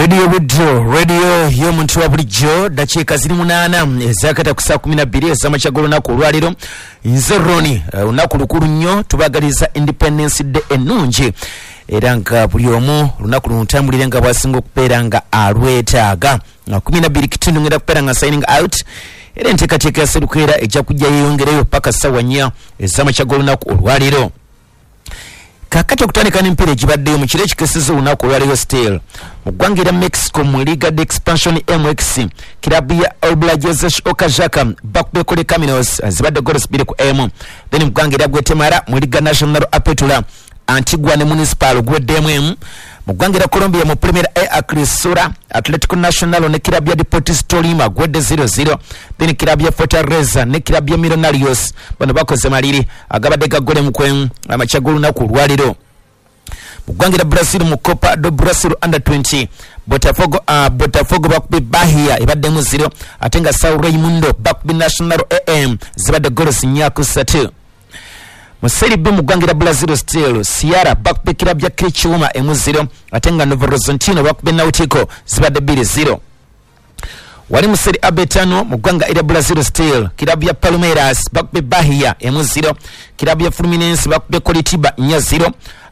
Radio Bujo, radio yo muntu wa bulijjo dakiika ziri 8 ezakata ku saa 12 ez'amakya g'olunaku olwaliro. Nze Roni olunaku lukulu nnyo tubagaliza Independence Day ennungi era nga buli omu olunaku luno ntambulire nga bwasinga okubeera nga alwetaaga. 12 kitundu ngenda kubeera nga signing out era enteekateeka ya Serukwera ejja kujja yeeyongereyo paka ssaawa 4 ez'amakya g'olunaku olwaliro. Kakati okutandika n'empiira egibaddeyo mu kiro ekikeseza olunaku olwaliro still mu ggwanga erya Mexico mu Liga de Expansion MX kirabu ya All Blacks Okajaka bakubekole Caminos zibadde goals 2-1. Then mu ggwanga erya Guatemala mu Liga Nacional Apertura Antigua ne Municipal gweddemu emu. Mu ggwanga erya Colombia mu Primera A Acrisura Atletico Nacional ne kirabu ya Deportes Tolima gwedde 0-0. Then kirabu ya Fortaleza ne kirabu ya Millonarios bano bakoze maliri agabadde gagole mu kwemu amakya g'olunaku olwaliro. Mu ggwanga erya Brazil mu Copa do Brasil under 20 Botafogo bakubi Bahia ebaddemu 0 ate nga Sao Raimundo bakubi Nacional AM zibadde goals 4-3. Mu Serie B mu ggwanga erya Brazil still Ceará bakubi kirabu ya Criciúma emu 0 ate nga Novo Horizontino bakubi Náutico zibadde 2-0. Wali mu Serie A betano mu ggwanga erya Brazil still kirabu ya Palmeiras bakubi Bahia emu 0 kirabu ya Fluminense bakubi Coritiba 4-0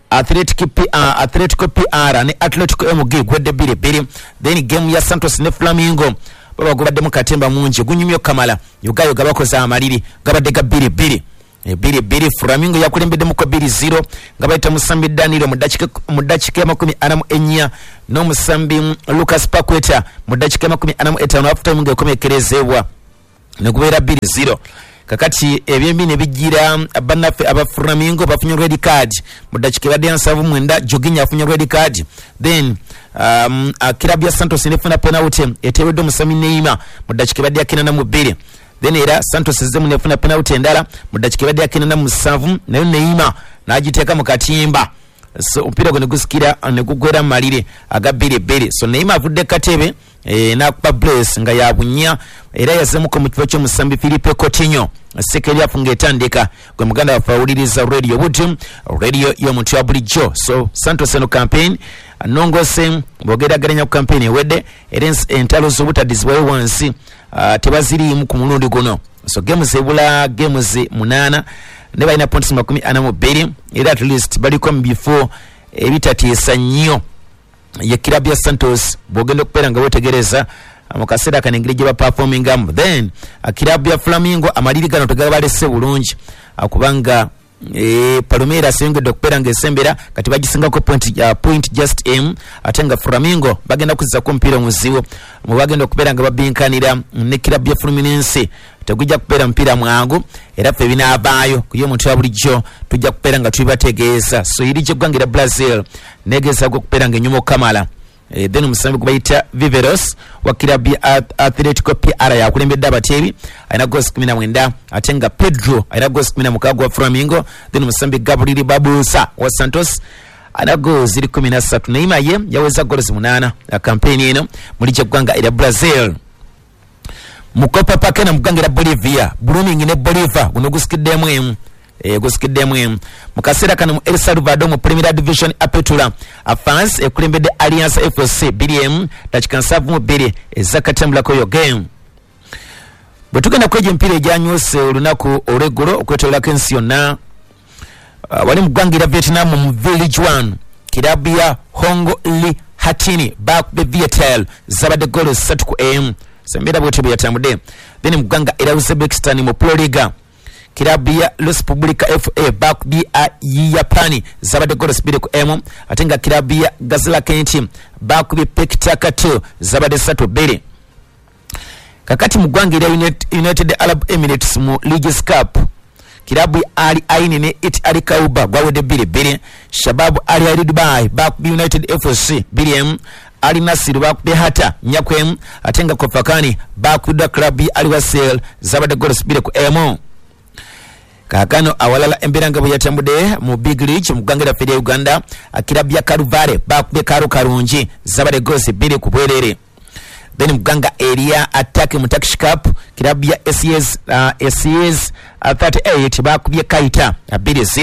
Atletico PR ne Atletico MG gwedde 2-2. Then game ya Santos ne Flamengo baba gubaddemu katemba mungi gunyumyo Kamala yugayo gabakoza amaliri gabadde ga 2-2. Flamengo yakulembeddemu ko 2-0 nga bayita musambi Danilo mu dakika ya 44 n'omusambi Lucas Paqueta mu dakika ya 45 after time ng'ekomekerezebwa ne kubeera 2-0. Kakati ebyembi ne bijira bannaffe aba Flamengo bafunye red card mu dakika ya 79 Jorginho afunye red card. Then kirabu ya Santos nefuna penalty eteweddwa musambi Neymar mu dakika ya 82. Then era Santos zemu nefuna penalty endala mu dakika ya 87 nayo Neymar n'agiteeka mu katimba. So mpira gwe negusikira negugwera malire aga 2-2. So Neymar avudde katebe n'akuba Blaise nga yabunya era yazemuko mu kifo ky'omusambi Filipe Coutinho sekeri afunga etandika gwe muganda wafawuliriza Radio Butim radio y'omuntu wa bulijjo. So Santos eno campaign nongose bogeraganya ku campaign ewedde era entalo z'obutadizibwayo wansi tebaziriimu ku mulundi guno. So games ebula games 8 ne balina points 42 era at least baliko mu bifo ebitatiisa nnyo ye kirabu ya Santos bogenda okubeera nga wetegereza mu kaseera kanengeri gye baperformingamu. Then kirabu ya Flamengo amaliri gano tegabalese bulungi kubanga Palmeiras yongedde okubeera nga esembera kati bagisingako point just aim ate nga Flamengo bagenda kuzza ku mpira muzibu mu bagenda okubeera nga babinkanira ne kirabu ya Fluminense tegujja kubeera mpira mwangu era ffe binabaayo kuyo muntu wa bulijjo tujja kubeera nga tubibategeeza. So iri gye ggwanga erya Brazil negezaako okubeera nga ennyuma Kamala. Then omusambi gwe bayita Viveros wa kirabu ya Atletico PR yakulembedde abateebi alina goals 19 ate nga Pedro alina goals 16 wa Flamengo. Then omusambi Gabriel Babusa wa Santos alina goals 13. Neymar ye yaweza goals 8 ya campaign eno muri gye ggwanga erya Brazil. Mu Copa Pakena mu ggwanga erya Bolivia Blooming ne Bolivar guno gusikiddemu emu. Mu kaseera kano mu El Salvador mu Primera Division Apertura fans ekulembedde Alianza FC 2-1 dakika 72 ezakatambulako yo game. Bwe tugenda kweja emipiira egyanyuse olunaku olw'eggulo okwetoolako ensi yonna wali mu ggwanga erya Vietnam mu Village 1 kirabu ya Hongo Li Hatini bakube Viettel zabadde goals 3-1 sembera bwete bweyatambudde. Then mu ggwanga erya Uzbekistan mu Pro Liga kirabu ya Respublika FA bakubi Yapani zabadde goals 2-1 ate nga kirabu ya Gaziantep bakubi Pektaka 2 zabadde 3-2. Kakati mu ggwanga erya United Arab Emirates mu Leagues Cup kirabu Ali Ain ne Al Kauba gwawedde 2-2. Shabab Ali Dubai bakubi United FC 2-1. Ali Nasir bakubi Hata nyakwem ate nga Kofakani bakubidwa kirabu ya Al Wasel zabadde goals 2-1. Kakano awalala embeera nga bwe yatambudde mu Big League mu ggwanga lyaffe erya Uganda kirabu ya Kaluvale bakubye Karo Karungi zabadde goals 2-2. Then mu ggwanga erya Attack mu Turkish Cup kirabu ya SES 38 bakubye Kaita 2-0.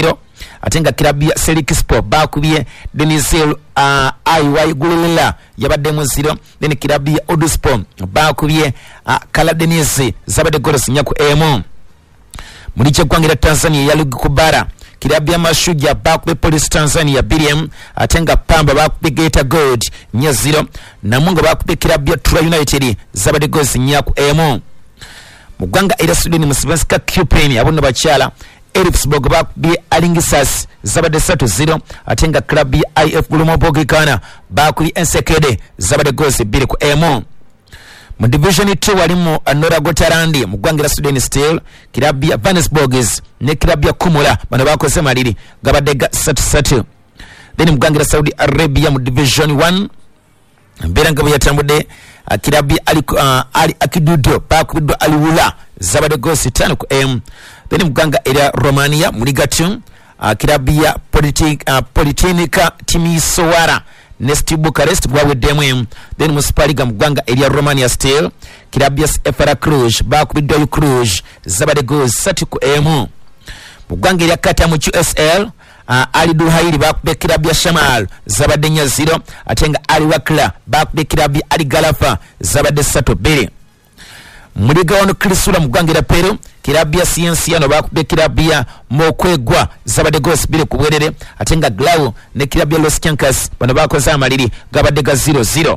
atenga club ya Selikispo bakubye Denizil IY Gulula yabaddemu 0 then club ya Oduspo bakubye Kaladenisi zabade goals nyaku emu. Muliche kwangira Tanzania ya ligi kubara club ya Mashujaa bakubye Police Tanzania BDM atenga Pamba bakubye Geita Gold nya 0 Namungo bakubye club ya Tura United zabade goals nyaku emu. Mugwanga era Sudan Musibanska Cupeni abonna bachala Elfsborg bakubye Alingisas zabade 3-0 atenga club ya IF Gulumobogi Kana bakubye Ensekede zabade goals 2-1. Mu division 2 walimu Anora Gotarandi mugwangira Sudan Steel club ya Vanesborgs ne club ya Kumula bano bakoze maliri gabadega 3-3. Then mugwangira Saudi Arabia mu division 1 Mberanga yatambude club ya Ali Akidudo bakubidwa Aliwula zabade goals 5-1. Then muganga era Romania mu Liga 2 club ya Politehnica Timisoara Nesti Bucharest bwawedemu. Then musipaliga mugwanga elia Romania Steel club ya Efara Cluj bakubidwa Cluj zabade goals 3-1. Mugwanga elia Kata mu QSL Ali Duhairi bakubye club ya Shamal zabade 0 atenga Ali Wakla bakubye club ya Ali Galafa zabade 3-2. Muliga wano Krisula mugwangira Peru club ya Cienciano bakubye club ya Mokwegwa zabade goals 2-2 atenga Glau ne club ya Los Chancas bano bakoze amaliri gabade ga 0-0.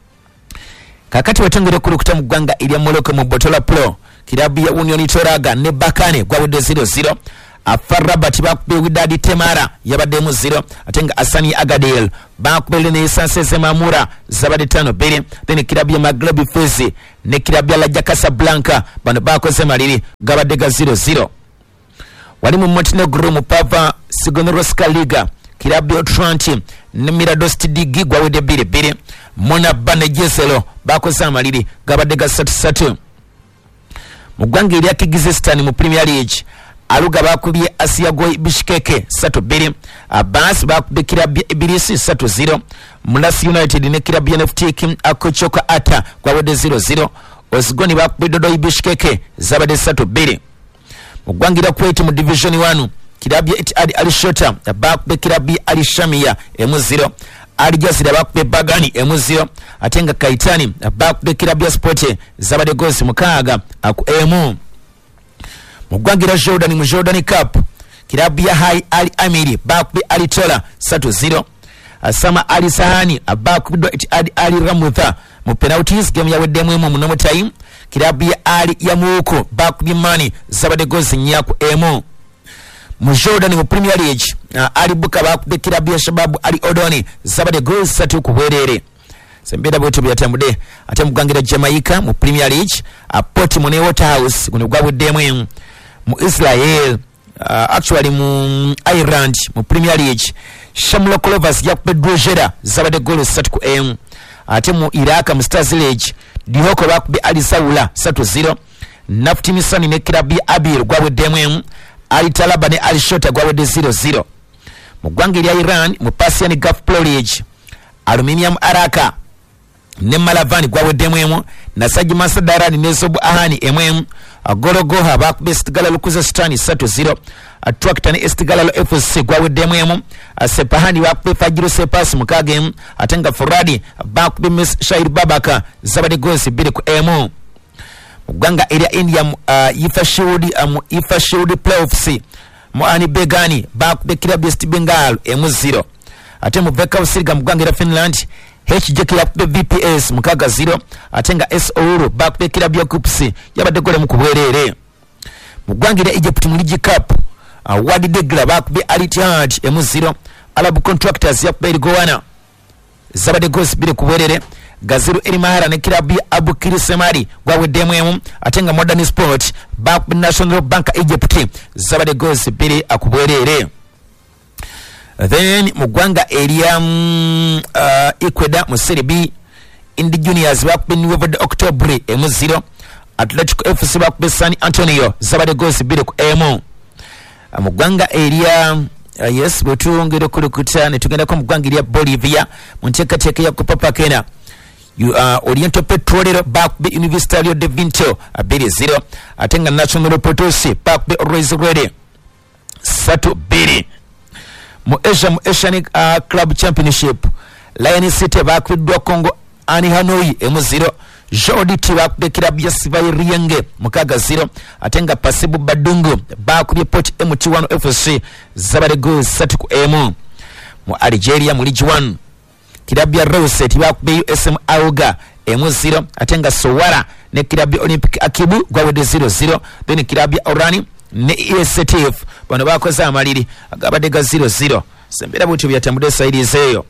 Kakati wetongere kulukuta mugwanga ilya Morocco mu Botola Pro club ya Union Toraga ne Bakane gwawede 0-0. Afarabat bakubye Widadi Temara yabaddemu 0 atenga Asani Agadel bakubye ne Sanse Mamura zabade 5-2. Then club ya Maghreb Fez ne club ya Raja Casablanca bano bakoze maliri gabade ga 0-0. Walimu Montenegro mu Pava Sigonorovska Liga club ya Otranti ne Mirados Tidigi gwawede 2-2. Mona Bane Jeselo bakoze amaliri gabade ga 3-3. Mugwanga ilya Kyrgyzstan mu Premier League Aluga bakubye Asiagoy Bishkeke 3-2. Abbas bakubye club ya Ibilisi 3-0. Mulasi United ne club ya Neftik Akochoka Ata gwawede 0-0. Osgoni bakubye Dodoi Bishkeke zabade 3-2. Mugwangira Kuwait mu division 1 club ya Itihad Al-Shota bakubye club ya Al-Shamia 0. Ali Jazira bakubye Bagani 0 atenga Kaitani bakubye club ya Sport zabade goals 6-1. Mugwangira Jordan mu Jordan Cup club ya Hai Ali Amiri bakubye Ali Tola 3-0. Asama Ali Sahani bakubye Itihad Ali Ramutha mu penalties game ya weddemu mu nomo time club ya Ali Yamuko bakubye Mani zabade goals 4-1. Mu Jordan mu Premier League Ali Buka bakubye club ya Shababu Ali Odoni zabade goals 3-2. Sembeda bwetu byatambude ate mugwangira Jamaica mu Premier League Port Mone Waterhouse guno gwawuddemu mu Israel actually mu Ireland mu Premier League Shamrock Rovers yakubye Drogera zabade goals 3-1. Ate mu Iraq mu Stars League Dihoko bakubye Ali Saula 3-0. Nafti Misani ne club ya Abil gwawuddemu. Ali Talaba ne Ali Shota gwawudde 0-0. Mugwangira Iran mu Persian Gulf Pro League Aluminium Araka ne Malavani gwawuddemu. Nasaji Masadarani ne Sobu Ahani Gorogoha bakubye Istigala Lukuzestani 3-0. Attractor ne Istigala FC gwawuddemu. Sepahani bakubye Fajiro Sepas mukage atenga Foradi bakubye Miss Shair Babaka zabade goals 2-1. Mugwanga area India Ifa Shield Playoffs Moani Begani bakubye club ya Bengal 0. Ate mu Veka Usirga mugwanga area Finland HJK yakubye VPS 6-0 atenga SOR bakubye club ya Kupsi yabadde gole mu kubwerere. Mugwanga area Egypt mu League Cup Wadi Degla bakubye Al Ittihad 0. Arab Contractors yakubye Gowana zabade goals 2-2. Gaziru Elimahara ne club ya Abu Kiri Semari gwawuddemu. Atenga Modern Sport bakubye National Bank Egypt zabade goals 2-2. Then mugwanga area Ecuador mu Serie B Indi Juniors bakubye Nuevo de Octubre 0. Atletico FC bakubye San Antonio zabade goals 2-1. Mugwanga area yes butungire kulukuta ne tugenda ko mugwanga area Bolivia mu nteekateeka ya Copa Kena Oriental Petrolero bakubye Universitario de Vinto 2-0. Atenga National Potosi bakubye Royce Rede 3-2. mu Asian Club Championship Lion City bakubiddwa Congo Ani Hanoi M0 Jordi tibakubye club ya Sibai Rienge mukaga 0 atenga Pasibu Badungu bakubye Port M1 FC zabare goals 3 ku M mu Algeria mu Ligue 1 club ya Rose tibakubye USM Auga M0 atenga Sowara ne club ya Olympic Akibu gwawede 0-0 then club ya Orani ne ESTF bano bakoze amaliri agabadega 0-0 sembera buti byatambude saidi zeyo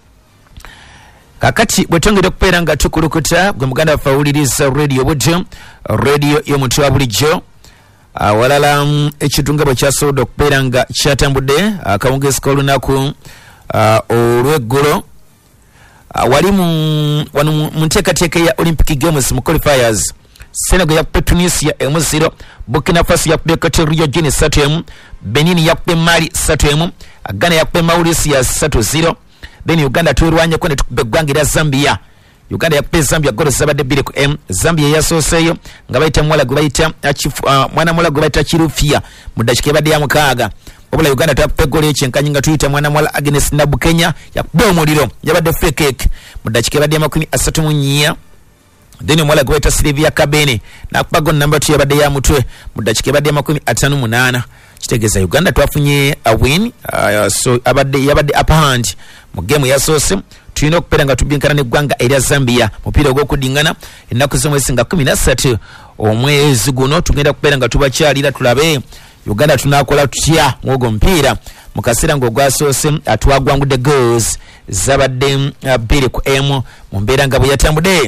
kakati bwetongera kupera nga tukulukuta gwe muganda fauliriza radio budjo radio yo muntu wa bulijjo walala ekitunga bwe kyasobola okupera nga kyatambudde akawungezi k'olunaku olw'eggulo wali mu nteekateeka ya Olympic Games mu qualifiers Senegal yakubye Tunisia M0 Burkina Faso yakubye Equatorial Guinea 3-1 Benin yakubye Mali 3-1 Ghana yakubye Mauritius 3-0 then Uganda tuirwanye ko ne tukubye gwangira Zambia Uganda yakubye Zambia golo zabadde 2 ku M Zambia yasoseyo nga bayita mwala gubayita mwana mwala gubayita Chirufia mu dakika badde ya mukaaga obula Uganda tukubye golo ekyenkanye nga tuyita mwana mwala Agnes Nabu Kenya yakubye omuliro yabadde free kick mu dakika badde ya 34 then mwala gweta Silvia Kabene na kubago number 2 yabade ya mutwe mudachike bade ya 58 kitegeza Uganda twafunye a win so yabade upper hand mu game ya sose tulina okupera nga tubinkana ne gwanga era Zambia mupira ogw'okudingana ennaku z'omwezi nga 13 omwezi guno tugenda kupera nga tubakyalira tulabe Uganda tunakola tutya mwogo mpira mu kaseera ng'ogwa sose atwagwangudde goals zabadde 2 ku M mu mbeera nga bwe yatambudde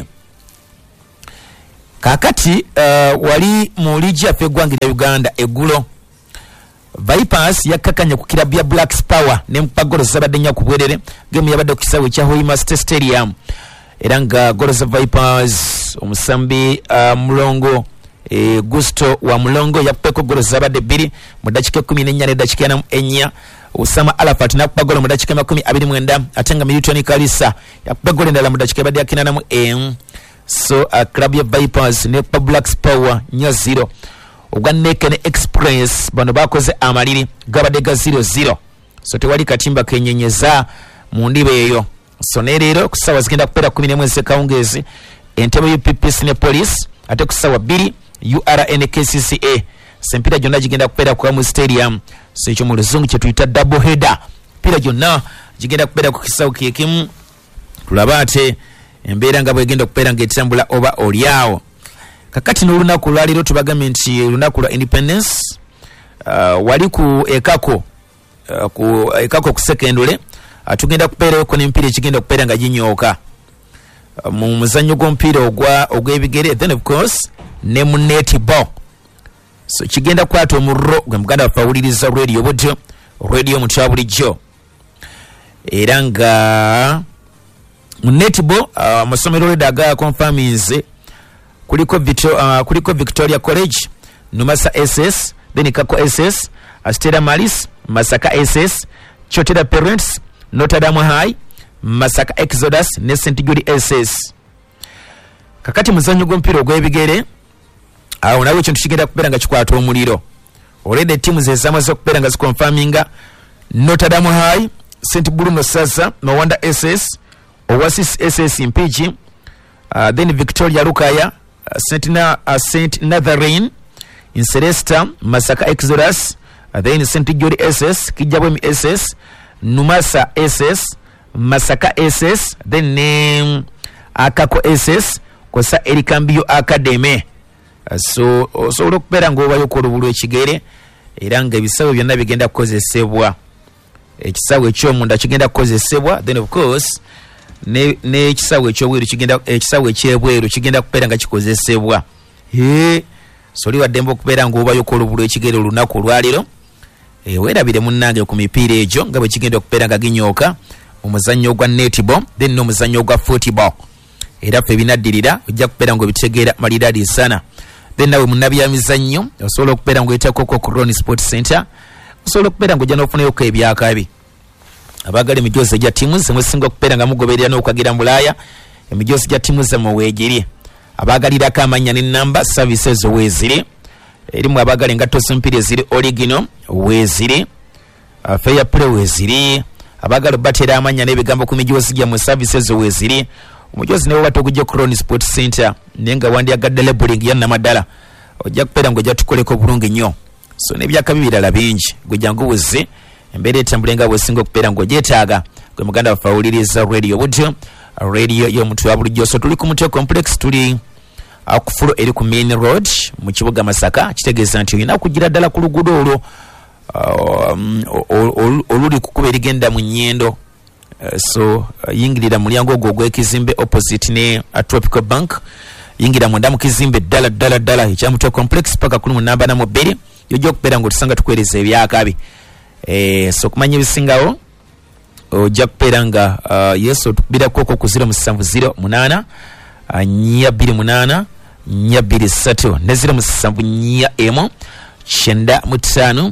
kakati wali mu ligi ya fegwangira Uganda eggulo Vipers yakakanya ku club ya Black Power ne mpagolo zabadde nya kubwerere game yabadde ku kisawe kya Hoima Stadium era nga golo za Vipers omusambi mulongo Gusto wa mulongo yapeko golo zabadde 2 mu dakika 14 ne dakika 4 Usama Alafat na kupagolo mu dakika 29 atenga Milton Kalisa yapagolo ndala mu dakika badde yakina mu so club ya Vipers ne Black Power nya 0 ogwa Naked Express bano bakoze amaliri gabadega 0-0 so tewali katimba kenyenyeza mu ndibe eyo so nerero kusawa zigenda kupera 11 kaungezi Entebbe UPPC ne police ate kusawa 2 URNKCCA sempira jonna jigenda kupera ku mu stadium so ekyo mu luzungu kye tuyita double header pira jonna jigenda kupera ku kisawo kikimu tulabate embeera nga bwegenda okupera ng'etambula oba oliawo kakati n'olunaku lwaliro tubagambye nti olunaku lwa independence wali ku ekako ku sekendule tugenda kupeerako n'emipiira ekigenda okupeera nga ginyooka mu muzannyo gw'omupiira ogw'ebigere then of course ne mu netball so kigenda kukwata omurro gwe muganda waffe awuliriza radio budjo radio muntu wa bulijjo era nga mu netball amasomero ledaga confirmings kuliko Victoria College Numasa SS then Kako SS Stella Maris Masaka SS Chotera Parents Notre Dame High Masaka Exodus ne St Jude SS kakati muzanyo gw'omupiira ogw'ebigere awo nawe kintu kigenda kupera nga kikwata omuliro already teams zamaze okupera nga ziconfirminga Notre Dame High St Bruno Sasa Mawanda SS Oasis SS Mpigi then Victoria Lukaya Saint Natharine in Celesta Masaka Exodus then St Jude SS Kijabwemi SS Numasa SS Masaka SS then name Akako SS kosa Erikambio Academy so olokupera ng'obayo ku lubulu ekigere era nga ebisawo byonna bigenda kukozesebwa ekisawo eky'omunda kigenda kukozesebwa then of course ne ekisawo ekyebweru kigenda kupera nga kikozesebwa soli waddemba okubeera ng'obayo ku lubulu ekigere olunaku olwaliro weerabire munnange ku mipiira egyo nga bwe kigenda okubeera nga ginyooka omuzannyo ogwa netball then n'omuzannyo ogwa football era ffe binaddirira ojja kubeera ng'obitegeera maliraadi sana then nawe munnabyamizannyo osobola okubeera ng'oyitako ku Ron Sports Center osobola okubeera ng'ojja n'ofunayoko ebyakabi abaagala emijoozi egya ttiimu ze mwesinga okubeera nga mugoberera n'okwagira mu Bulaaya emijoozi gya ttiimu zammwe weegiri abaagalirako amannya n'ennamba services weeziri erimu abaagala engatto z'omupiira eziri original weeziri fair play weziri abagala batera amanya n'ebigambo ku mijozi gya mu services weziri umujozi newe batokujja Crown Sport Center nenga wandi agadde labeling ya namadala ojja kupera ngo jatukoleko bulungi nnyo so nebyakabi birala bingi gwe jangu weze embere etambulenga bwesinga okupera ngo jetaaga gwe muganda wafawuliriza radio budyo radio yo mutwe abulujjo so tuli ku Mutwe complex tuli akufulo eri ku main road mu kibuga Masaka kitegeeza nti oyina kugira ddala ku luguudo olwo oluli kukuba erigenda mu nnyendo so yingirira mulyango ogwo gw'ekizimbe opposite ne Tropical Bank yingira munda mu kizimbe ddala ekya Mutwe complex paka kuli mu namba namu 2 yojja okubeera ng'otusanga tukwereza ebyakabi so kumanya ebisingawo ojja kubeera nga yesu tukubirako ku 070 8 2 ne 071 95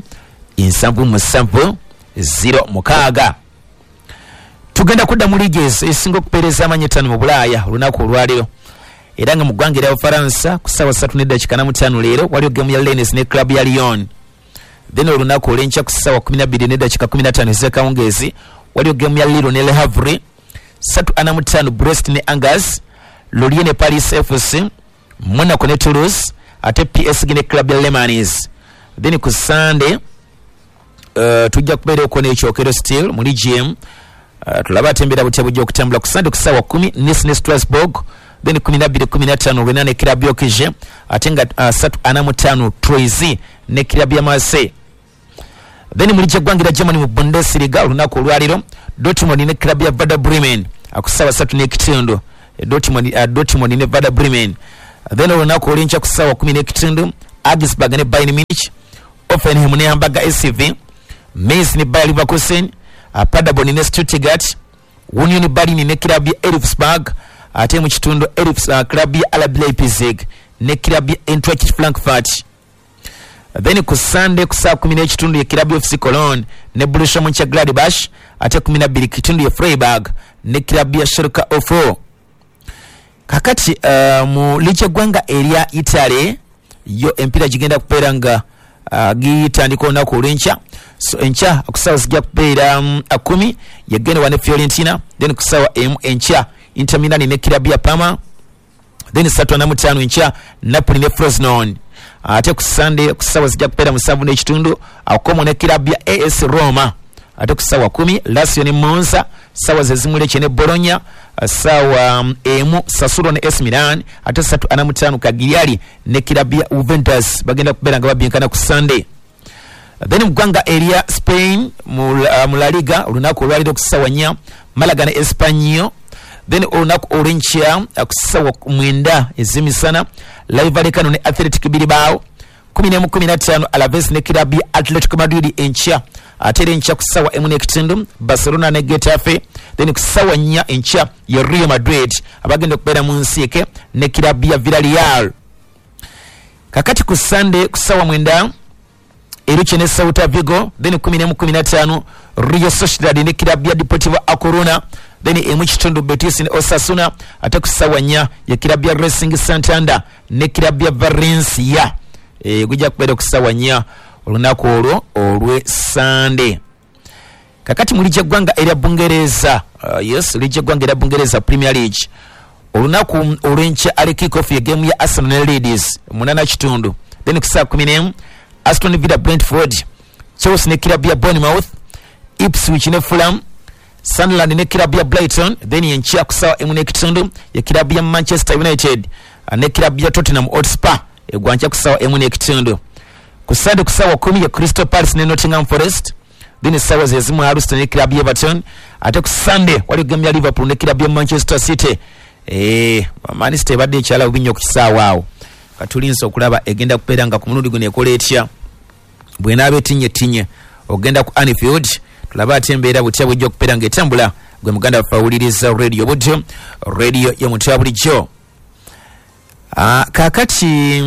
7 tugenda kudda mu liges esinga okupeereza amanyi 5 mu Bulaaya olunaku olwaleero era nga mu ggwanga erya Bufaransa ku ssaawa 3:45 leero waliwo gemu ya Rennes ne club ya Lyon. Then olunaku olw'enkya ku ssaawa 12:15 ez'ekawungeezi waliwo gemu ya Lille ne Le Havre, 3:45 Brest ne Angers, Lorient ne Paris FC, Monaco ne Toulouse, ate PSG ne club ya Le Mans. Then ku Sunday tujja kubeera okona ekyokero still muri GM tulaba atembera butya bujja okutambula ku Sunday ku ssaawa 10 Nice ne Strasbourg, then 12:15 Rennes ne club ya Okije, ate nga 3:45 Troyes ne club ya Marseille. Then muri kyagwangira Germany mu Bundesliga olunaku olwaliro Dortmund ne club ya Werder Bremen akusawa 3 ne kitindo Dortmund ne Werder Bremen. Then olunaku olw'enkya ku ssaawa 10 ne kitindo Augsburg ne Bayern Munich, Hoffenheim ne Hamburger SV, Mainz ne Bayer Leverkusen, Paderborn ne Stuttgart, Union Berlin ne club ya Elfsberg, ate mu kitundu club ya RB Leipzig ne club ya Eintracht Frankfurt. Then ku Sunday ku ssaawa 10 n'ekitundu ye club ya FC Cologne ne Borussia Mönchengladbach, ate 12 kitundu ye Freiburg ne club ya Schalke 04. Kakati mu licha gwanga erya Italy yo empira gigenda kubeera nga gitandika olunaku olw'enkya. So enkya ku ssaawa zijja kubeera 10 yegenda ne Fiorentina, then ku ssaawa enkya Inter Milan ne club ya Parma, then 3:45 enkya Napoli ne Frosinone. Ate ku Sunday ku ssaawa zijja kubeera 7 n'ekitundu Como ne club ya AS Roma, ate ku ssaawa 10 Lazio ne Monza, ssaawa zezimulekye ne Bologna, ssaawa emu Sassuolo ne AS Milan, ate 3:45 Cagliari ne club ya Juventus bagenda kubeera nga babyenkana ku Sunday. Then mu ggwanga erya Spain mu La Liga olunaku olwaliro ku ssaawa 4 Malaga ne Espanyol, then olunaku olw'enkya ku ssaawa 9 ez'emisana Rayo Vallecano ne Athletic Bilbao, 11:15 Alaves ne club ya Atletico Madrid enkya, ate enkya ku ssaawa 1 n'ekitundu Barcelona ne Getafe, then ku ssaawa 4 enkya ye Real Madrid abagenda okubeera mu nsiike ne club ya Villarreal. Kakati ku Sunday ku ssaawa 9 Elche ne Celta Vigo, then 11:15 Real Sociedad ne club ya Deportivo A Coruña, then emu kitundu Betis ne Osasuna, ate ku ssaawa 4 ye club ya Racing Santander ne club ya Valencia. Gujja kubeera ku ssaawa 4 olunaku olwo olwe Sunday. Kakati mu liggya ggwanga erya Bungereza liggya ggwanga erya Bungereza Premier League olunaku olw'enkya ali kick-off ye game ya Arsenal ne Leeds 8 kitundu, then ku ssaawa 11 Aston Villa Brentford, Chelsea ne club ya Bournemouth, Ipswich ne Fulham, Sunderland ne club ya Brighton, then enkya ku ssaawa 1 n'ekitundu ye club ya Manchester United ne club ya Tottenham Hotspur egwankya ku ssaawa 1 n'ekitundu. Ku Sunday ku ssaawa 10 ye Crystal Palace ne Nottingham Forest, then ssaawa zezimu Arsenal ne club ya Everton, ate ku Sunday wali game ya Liverpool ne club ya Manchester City. Man City ebadde ekyala bubi nnyo ku kisaawa awo. Katulinza okulaba egenda kubeera nga ku mulundi guno ekola etya bwenaaba etinye ogenda ku Anfield tulaba ate embeera butya bwejja okubeera nga etambula. Gwe muganda wafawuliriza radio budyo radio yo mutwe wa bulijjo. Kakati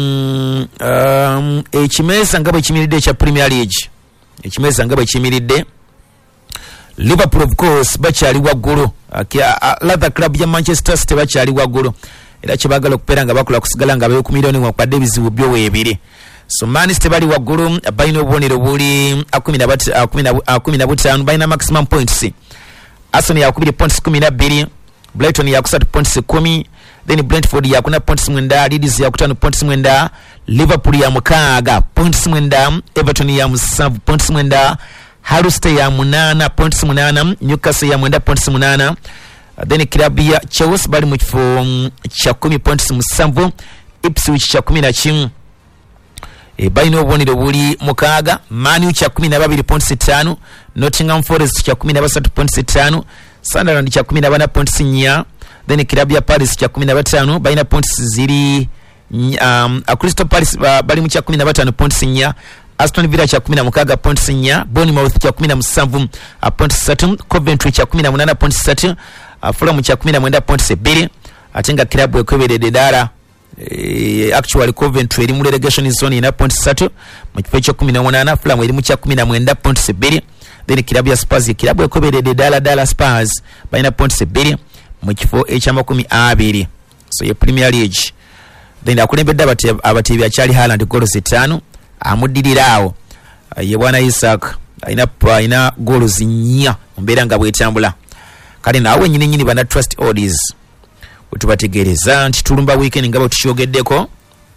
ekimeeza nga bwe kimiridde ekya Premier League, ekimeeza nga bwe kimiridde Liverpool of course bakyali waggulu, Leather club ya Manchester City bakyali waggulu era kyebagala okubeera nga bakola kusigala nga beekumira ne wakwadde ebizibu byo weebiri. so Manchester bali waggulu balina obubonero buli 15 balina maximum points. Arsenal yakubiri points 12, Brighton yakusatu points 10, then Brentford yakuna points 9, Leeds yakutano points 9, Liverpool ya mukaaga points 9, Everton ya musanvu points 9, Hull City ya 8 points 8, Newcastle ya 9 points 8, then club ya Chelsea bali mu kifo cha 10 points 7, Ipswich cha 11 balina obubonero buli mukaaga, Man U cha 12 points 5, Nottingham Forest cha 13 points 5, Sunderland cha 14 points 4, then club ya Paris cha 15 balina points ziri Crystal Palace bali mu cha 15 points 4, Aston Villa cha 16 points 4, Bournemouth cha 17 points 3, Coventry cha 18 points 3, Fulham cha 19 points 2, atenga club ekweberede dala actually Coventry eri mu relegation zone ina points 3 mu kifo kya 18, Fulham eri mu kya 19 points 2, then club ya Spurs club ekweberede dala Spurs balina points 2 mu kifo ekya 20. So ye Premier League then akulembedde abateebi akyali Haaland goals 5, amudirirawo ye bwana Isaac aina goals 4 mbeera nga bwetambula. Kale naawe nyini bana trust odds utubategereza nti tulumba weekend ngabo tushogeddeko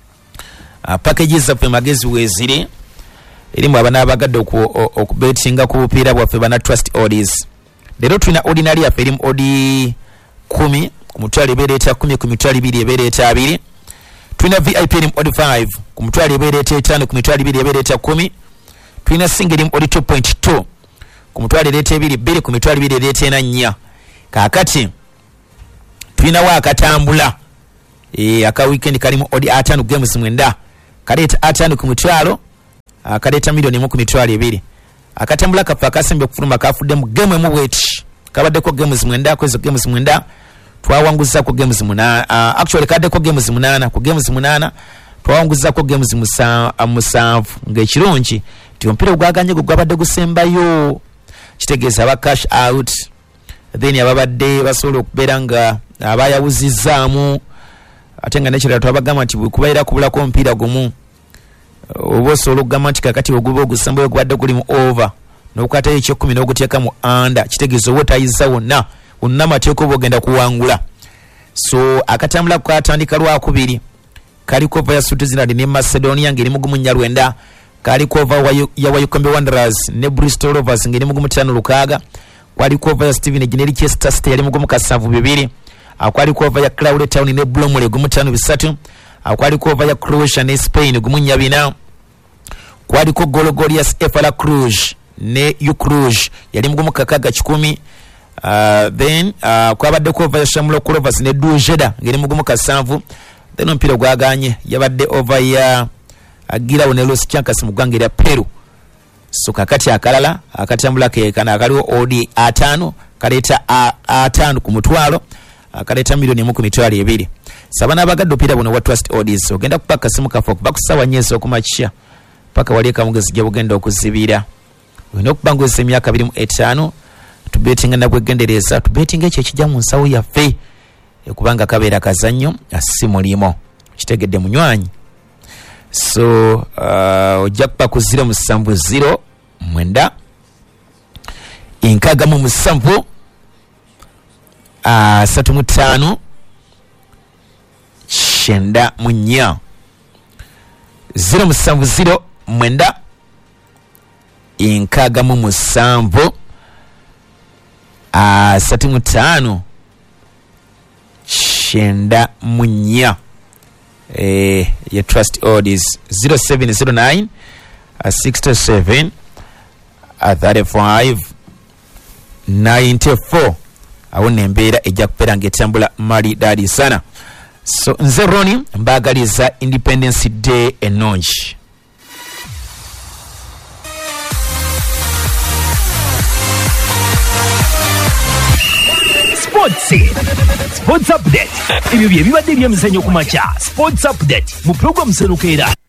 packages zaffe magezi weziri erimu abana abagadde okubetinga ku bupiira bwaffe bana trust odds. Leero tulina ordinary yaffe erimu odi 10 ku mutwalo ebeereeta 10, ku mitwalo 2 ebeereeta 2. Tulina VIP erimu odi 5 ku mutwalo ebeereeta 5, ku mitwalo 2 ebeereeta 10. Tulina single erimu odi 2.2 ku mutwalo ebeereeta 2, ku mitwalo 2 ebeereeta 4. Kaakati tulina wa akatambula aka weekend kalimu odi 5 games 9 kaleeta 5 ku mutwalo kaleeta milioni 1 ku mitwalo 2. Akatambula kaffe akasembe okufuluma kafudde mu game emu bweti kabaddeko games 9, kwezo games 9 twawanguzako games 8, actually kaddeko games 8, ku games 8 twawanguzako games 7 ng'ekirungi nti omupiira gwaganye gwabadde gusembayo kitegeeza aba cash out, then ababadde basobola okubeera nga abayawuzizaamu ate nga nekirala twabagamba nti kubaira kubulako omupiira gumu oba osobola okugamba nti kakati oguba ogusembayo gubadde guli mu over n'okukwatayo ekyokumi n'oguteeka mu under, kitegeeza oba otayiza wonna amateeka oba ogenda kuwangula. So akatambula katandika Lwakubiri kaliko ova ya Switzerland ne Macedonia ngeri mugumu 9, kaliko ova ya Wycombe Wanderers ne Bristol Rovers ngeri mugumu 5-6, kwaliko ova ya Steven Gineri Chester City yali mugumu 7-2, akwaliko ova ya Crowley Town ne Bromley gumu 5-3, akwaliko ova ya Croatia ne Spain gumu 4, kwaliko Golgorias Efala Cluj ne Ucluj yali mugumu 10, then kwabadde ko ova ya Shamrock Rovers ne Dujeda ngeri mugumu 7, then omupiira gwaganye yabadde ova ya Girao ne Los Chancas mu ggwanga erya Peru. So kakati akalala akatambula ke kana akaliwo odi 5 kaleeta 5 ku mutwalo kaleeta milioni 1 ku mitwalo 2. Sabana abagadde opiira buno wa trust odds ogenda kupaka simu kafo bakusawa nyeso okumakya paka wali kamugezi gye bugenda okuzibira wino okubanguza emyaka 25 tubetinga na bwegendereza tubetinga ekyo ekijja mu nsawo yaffe kubanga kabeera kazannyo asimulimo kitegedde munywanyi. So ojja kuba ku 070 9 7 35 9 4 070 9 7 35 9 4 your trust odds 0709 67 35 94 awone embeera ejja kubeera ng'etambula mali dali sana. So nze Ronnie mbagaliza Independence Day ennungi. Sports update. Ebyo bye bibadde by'emizannyo ku makya. Sports update mu program serukeera.